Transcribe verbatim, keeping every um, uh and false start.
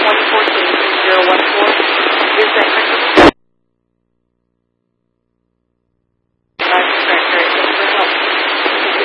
twenty fourteen zero one four. Is that correct?